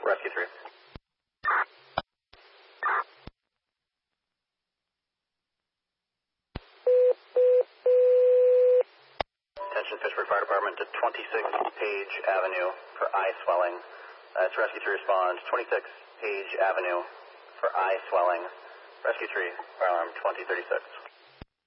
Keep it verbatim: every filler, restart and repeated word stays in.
Rescue three. Attention Fitchburg Fire Department to twenty-six Page Avenue for eye swelling. That's uh, Rescue three respond. twenty-six Page Avenue for eye swelling. Rescue three, fire alarm twenty thirty-six.